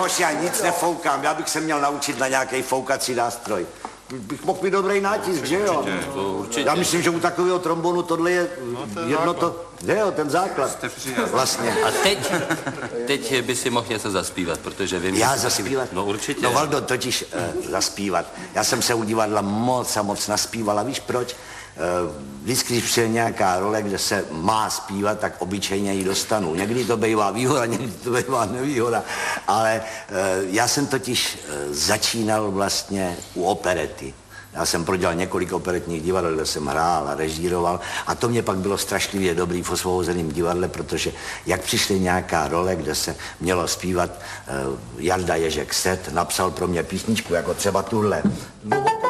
Jehož já nic nefoukám, já bych se měl naučit na nějaký foukací nástroj. Bych mohl mít dobrý nátisk, že jo? Určitě. Já myslím, že u takového trombonu tohle je jedno to, že jo, ten základ. Vlastně. A teď by si mohl něco zaspívat, protože vím... Já zaspívat? No určitě. No Valdo, totiž zaspívat. Já jsem se u divadla moc a moc naspíval a víš proč? Vždycky, když přijde nějaká role, kde se má zpívat, tak obyčejně ji dostanu. Někdy to bývá výhoda, někdy to bývá nevýhoda. Ale já jsem totiž začínal vlastně u operety. Já jsem prodělal několik operetních divadel, kde jsem hrál a režíroval a to mě pak bylo strašlivě dobrý v Osvobozeném divadle, protože jak přišly nějaká role, kde se mělo zpívat, Jarda Ježek Set napsal pro mě písničku, jako třeba tuhle.